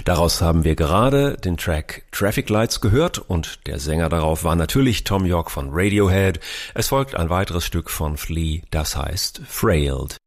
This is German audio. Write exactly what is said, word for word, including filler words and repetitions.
Daraus haben wir gerade den Track Traffic Lights gehört und der Sänger darauf war natürlich Thom Yorke von Radiohead. Es folgt ein weiteres Stück von Flea, das heißt Frailed.